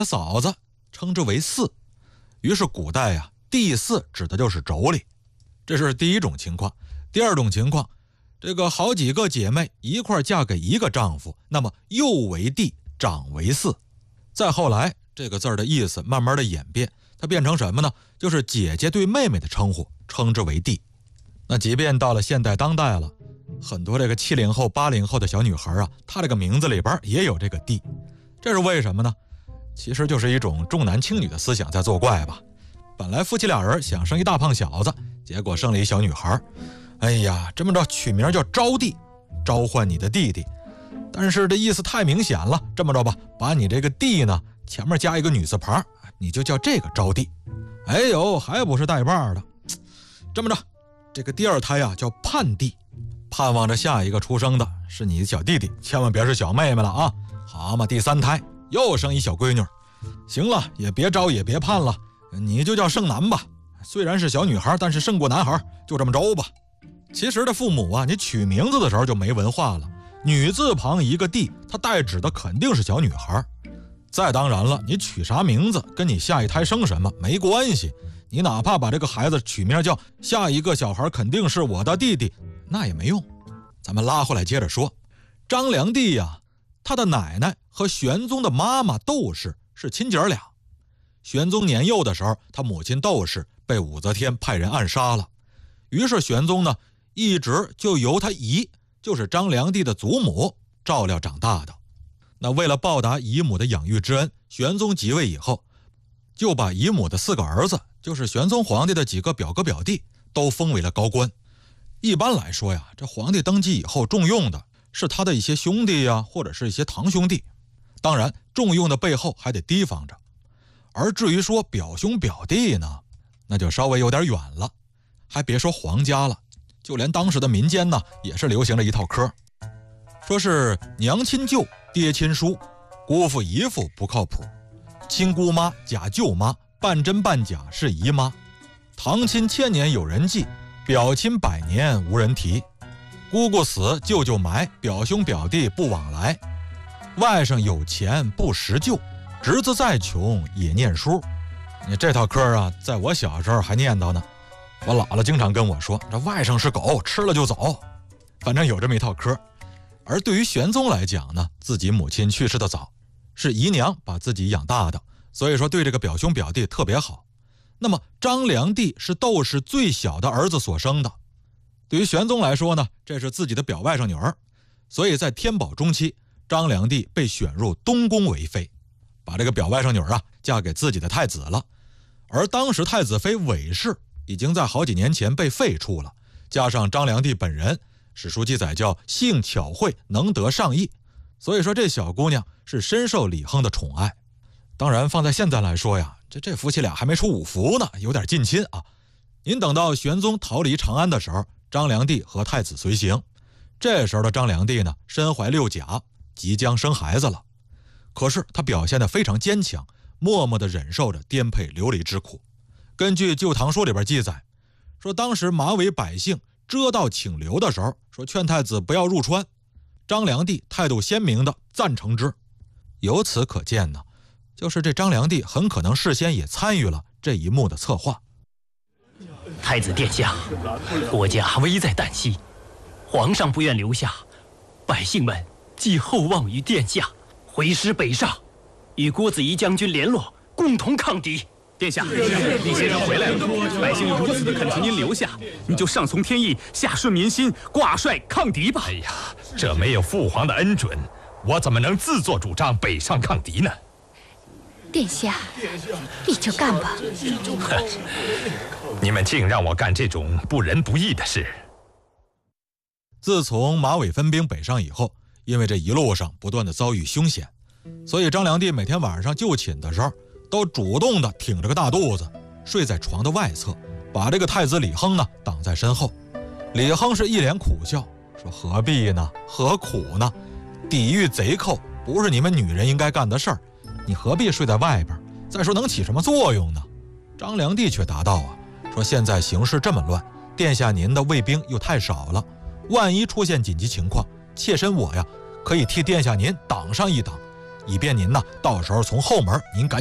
嫂子，称之为嗣。于是古代呀，帝嗣指的就是妯娌，这是第一种情况。第二种情况，这个好几个姐妹一块嫁给一个丈夫，那么幼为帝，长为嗣。再后来，这个字儿的意思慢慢的演变，它变成什么呢？就是姐姐对妹妹的称呼，称之为弟。那即便到了现代当代了，很多这个70后、80后的小女孩啊，她这个名字里边也有这个弟，这是为什么呢？其实就是一种重男轻女的思想在作怪吧。本来夫妻俩人想生一大胖小子，结果生了一小女孩，哎呀，这么着取名叫招弟，召唤你的弟弟。但是这意思太明显了，这么着吧，把你这个弟呢前面加一个女字旁，你就叫这个招弟。哎呦，还不是带把的。这么着，这个第二胎啊叫盼弟，盼望着下一个出生的是你的小弟弟，千万别是小妹妹了啊。好嘛，第三胎又生一小闺女，行了，也别招也别盼了，你就叫圣男吧。虽然是小女孩，但是胜过男孩，就这么着吧。其实的父母啊，你取名字的时候就没文化了，女字旁一个弟，它代指的肯定是小女孩。再当然了，你取啥名字跟你下一胎生什么没关系，你哪怕把这个孩子取名叫下一个小孩肯定是我的弟弟，那也没用。咱们拉回来接着说，张良娣呀，他的奶奶和玄宗的妈妈窦氏是亲姐俩。玄宗年幼的时候，他母亲窦氏被武则天派人暗杀了，于是玄宗呢一直就由他姨，就是张良娣的祖母照料长大的。那为了报答姨母的养育之恩，玄宗即位以后，就把姨母的4个儿子，就是玄宗皇帝的几个表哥表弟，都封为了高官。一般来说呀，这皇帝登基以后重用的是他的一些兄弟呀，或者是一些堂兄弟。当然，重用的背后还得提防着。而至于说表兄表弟呢，那就稍微有点远了。还别说皇家了，就连当时的民间呢，也是流行着一套嗑，说是娘亲舅，爹亲叔，姑父姨父不靠谱，亲姑妈假舅妈，半真半假是姨妈，堂亲1000年有人记，表亲100年无人提，姑姑死舅舅埋，表兄表弟不往来，外甥有钱不识旧，侄子再穷也念书。你这套嗑啊，在我小时候还念叨呢。我姥姥经常跟我说，这外甥是狗，吃了就走。反正有这么一套嗑。而对于玄宗来讲呢，自己母亲去世的早，是姨娘把自己养大的，所以说对这个表兄表弟特别好。那么张良娣是窦氏最小的儿子所生的，对于玄宗来说呢，这是自己的表外甥女儿，所以在天宝中期，张良娣被选入东宫为妃，把这个表外甥女啊嫁给自己的太子了。而当时太子妃韦氏已经在好几年前被废黜了，加上张良娣本人，史书记载叫性巧慧，能得上意，所以说这小姑娘是深受李亨的宠爱。当然放在现在来说呀，这夫妻俩还没出五福呢，有点近亲啊。您等到玄宗逃离长安的时候，张良娣和太子随行，这时候的张良娣呢身怀6甲，即将生孩子了。可是她表现得非常坚强，默默地忍受着颠沛流离之苦。根据《旧唐书》里边记载，说当时马嵬百姓遮道请流的时候，说劝太子不要入川，张良娣态度鲜明地赞成之。由此可见呢，就是这张良娣很可能事先也参与了这一幕的策划。 太子殿下，国家危在旦夕，皇上不愿留下，百姓们寄厚望于殿下，回师北上，与郭子仪将军联络，共同抗敌。 殿下，李先生回来了，百姓如此的恳求您留下，你就上从天意，下顺民心，挂帅抗敌吧。 哎呀，这没有父皇的恩准，我怎么能自作主张北上抗敌呢？ 殿下，你就干吧。 你们竟让我干这种不仁不义的事。 自从马嵬分兵北上以后，因为这一路上不断的遭遇凶险，所以张良娣每天晚上就寝的时候，都主动的挺着个大肚子，睡在床的外侧，把这个太子李亨呢挡在身后。李亨是一脸苦笑，说何必呢，何苦呢？抵御贼寇不是你们女人应该干的事儿，你何必睡在外边？再说能起什么作用呢？张良娣却答道啊，说现在形势这么乱，殿下您的卫兵又太少了，万一出现紧急情况，妾身我呀可以替殿下您挡上一挡， 以便您呢到时候从后门您赶